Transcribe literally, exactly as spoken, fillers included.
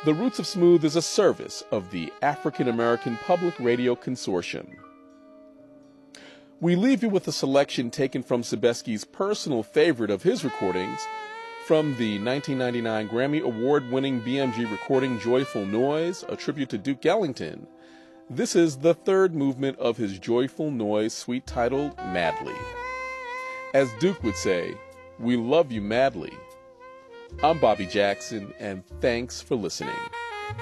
The Roots of Smooth is a service of the African American Public Radio Consortium. We leave you with a selection taken from Sebesky's personal favorite of his recordings, from the nineteen ninety-nine Grammy Award-winning B M G recording Joyful Noise, a tribute to Duke Ellington. This is the third movement of his Joyful Noise suite titled Madly. As Duke would say, we love you madly. I'm Bobby Jackson, and thanks for listening.